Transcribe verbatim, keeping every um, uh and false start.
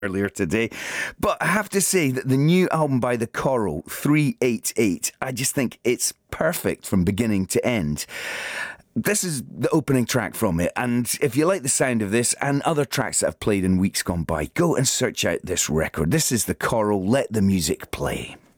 earlier today. But I have to say that the new album by The Coral, three eighty-eight, I just think it's perfect from beginning to end. This is the opening track from it, and if you like the sound of this and other tracks that I've played in weeks gone by, go and search out this record. This is The Coral. Let the music play.